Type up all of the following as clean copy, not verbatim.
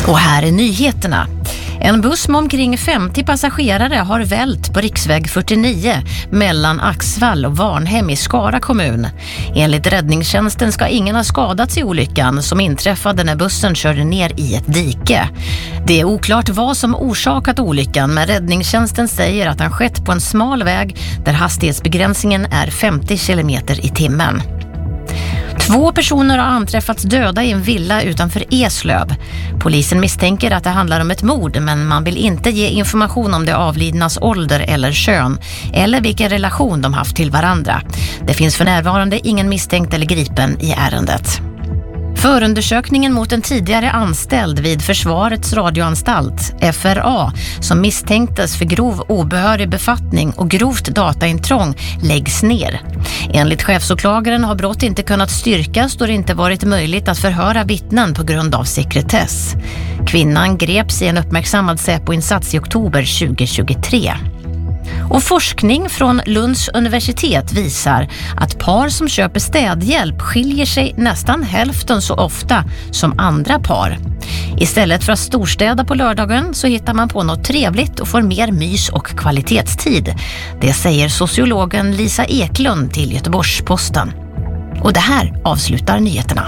Och här är nyheterna. En buss med omkring 50 passagerare har vält på riksväg 49 mellan Axvall och Varnhem i Skara kommun. Enligt räddningstjänsten ska ingen ha skadats i olyckan som inträffade när bussen körde ner i ett dike. Det är oklart vad som orsakat olyckan, men räddningstjänsten säger att den skett på en smal väg där hastighetsbegränsningen är 50 km i timmen. 2 personer har anträffats döda i en villa utanför Eslöv. Polisen misstänker att det handlar om ett mord, men man vill inte ge information om det avlidnas ålder eller kön eller vilken relation de haft till varandra. Det finns för närvarande ingen misstänkt eller gripen i ärendet. Förundersökningen mot en tidigare anställd vid Försvarets radioanstalt, FRA, som misstänktes för grov obehörig befattning och grovt dataintrång läggs ner. Enligt chefsåklagaren har brott inte kunnat styrkas då det inte varit möjligt att förhöra vittnen på grund av sekretess. Kvinnan greps i en uppmärksammad Säpo-insats i oktober 2023. Och forskning från Lunds universitet visar att par som köper städhjälp skiljer sig nästan hälften så ofta som andra par. Istället för att storstäda på lördagen så hittar man på något trevligt och får mer mys och kvalitetstid. Det säger sociologen Lisa Eklund till Göteborgs-Posten. Och det här avslutar nyheterna.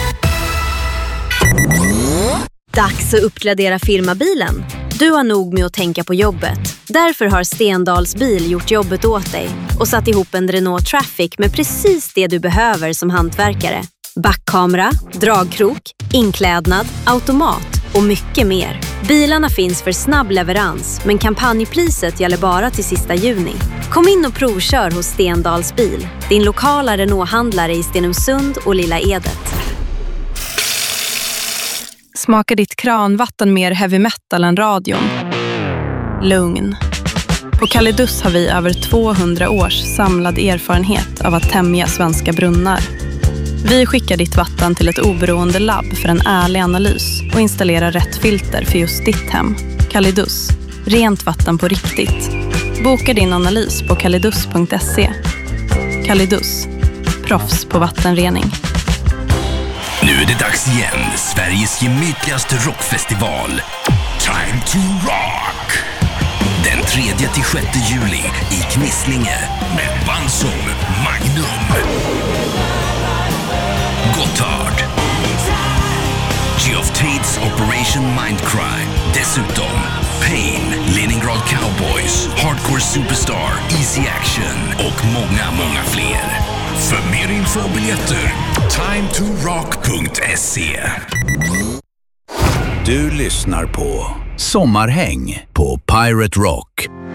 Dags att uppgradera firmabilen. Du har nog med att tänka på jobbet. Därför har Stendals bil gjort jobbet åt dig och satt ihop en Renault Traffic med precis det du behöver som hantverkare. Backkamera, dragkrok, inklädnad, automat och mycket mer. Bilarna finns för snabb leverans, men kampanjpriset gäller bara till sista juni. Kom in och provkör hos Stendals bil, din lokala Renault-handlare i Stenungsund och Lilla Edet. Smakar ditt kranvatten mer heavy metal än radion? Lugn. På Kalidus har vi över 200 års samlad erfarenhet av att tämja svenska brunnar. Vi skickar ditt vatten till ett oberoende labb för en ärlig analys och installerar rätt filter för just ditt hem. Kalidus. Rent vatten på riktigt. Boka din analys på kalidus.se. Kalidus. Proffs på vattenrening. Nu är det dags igen. Sveriges gemytligaste rockfestival. Time to Rock. Den 3-6 juli i Knislinge med band som Magnum, Gotthard, Geoff Tates Operation Mindcry. Dessutom Pain, Leningrad Cowboys, Hardcore Superstar, Easy Action och många fler. För mer info och biljetter, timetorock.se. Du lyssnar på Sommarhäng på Pirate Rock.